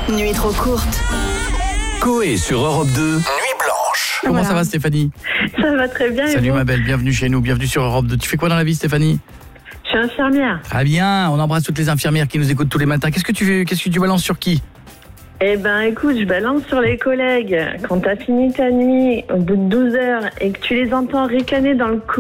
Nuit trop courte. Coé sur Europe 2, Nuit blanche. Comment ça va, Stéphanie? Ça va très bien. Salut et vous? ma belle, bienvenue chez nous, bienvenue sur Europe 2. Tu fais quoi dans la vie, Stéphanie? Je suis infirmière. Très bien, on embrasse toutes les infirmières qui nous écoutent tous les matins. Qu'est-ce que tu balances sur qui? Eh ben écoute, je balance sur les collègues. Quand t'as fini ta nuit au bout de 12 heures et que tu les entends ricaner dans le